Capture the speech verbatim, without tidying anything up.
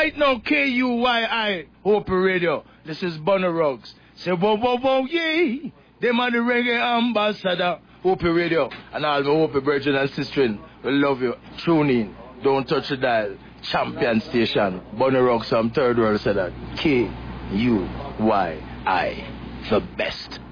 Right now, K U Y I, Hope Radio. This is Bonner Ruggs. Say, whoa, whoa, whoa, yay. Them are the reggae ambassador, Hope Radio. And all my Hope brethren and sisters, we love you. Tune in. Don't touch the dial. Champion station. Bonner Ruggs from Third World said that. K U Y I. The best.